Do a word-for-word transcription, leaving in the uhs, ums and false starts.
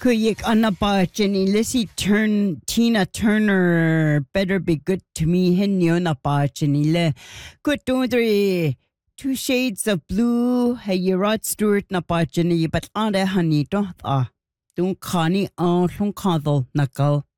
Kuyik anabachini Lissy turn Tina Turner better be good to me henyo nabachini le good three two shades of blue hey you Rod Stewart nabachini but ande honey don't ah don't khani on long kadal nakal